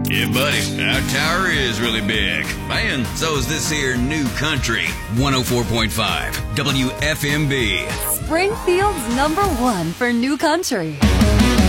Yeah, buddy, our tower is really big. And so is this here new country. 104.5 WFMB. Springfield's #1 for new country.